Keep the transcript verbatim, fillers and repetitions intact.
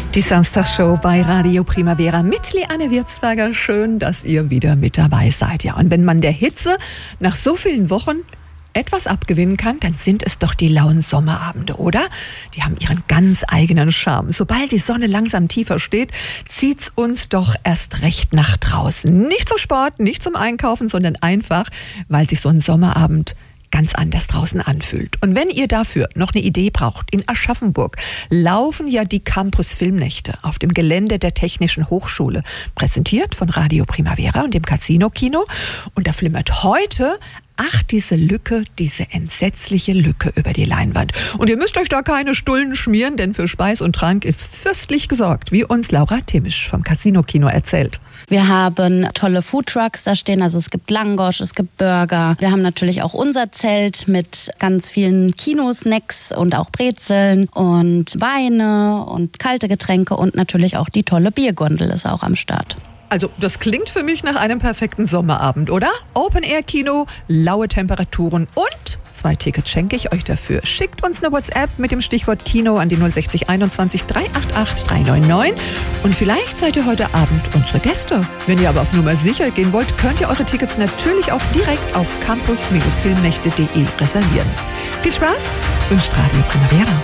Die Samstagsshow bei Radio Primavera mit Liane Wirzberger. Schön, dass ihr wieder mit dabei seid. Ja, und wenn man der Hitze nach so vielen Wochen etwas abgewinnen kann, dann sind es doch die lauen Sommerabende, oder? Die haben ihren ganz eigenen Charme. Sobald die Sonne langsam tiefer steht, zieht's uns doch erst recht nach draußen. Nicht zum Sport, nicht zum Einkaufen, sondern einfach, weil sich so ein Sommerabend ganz anders draußen anfühlt. Und wenn ihr dafür noch eine Idee braucht, in Aschaffenburg laufen ja die Campus Filmnächte auf dem Gelände der Technischen Hochschule, präsentiert von Radio Primavera und dem Casino Kino. Und da flimmert heute Ach, diese Lücke, diese entsetzliche Lücke über die Leinwand. Und ihr müsst euch da keine Stullen schmieren, denn für Speis und Trank ist fürstlich gesorgt, wie uns Laura Timisch vom Casino Kino erzählt. Wir haben tolle Foodtrucks da stehen, also es gibt Langosch, es gibt Burger. Wir haben natürlich auch unser Zelt mit ganz vielen Kinosnacks und auch Brezeln und Weine und kalte Getränke und natürlich auch die tolle Biergondel ist auch am Start. Also das klingt für mich nach einem perfekten Sommerabend, oder? Open-Air-Kino, laue Temperaturen und zwei Tickets schenke ich euch dafür. Schickt uns eine WhatsApp mit dem Stichwort Kino an die null sechs null einundzwanzig dreihundertachtzig dreihundertneunundneunzig und vielleicht seid ihr heute Abend unsere Gäste. Wenn ihr aber auf Nummer sicher gehen wollt, könnt ihr eure Tickets natürlich auch direkt auf campus Bindestrich filmnächte punkt de reservieren. Viel Spaß, wünscht Radio Primavera.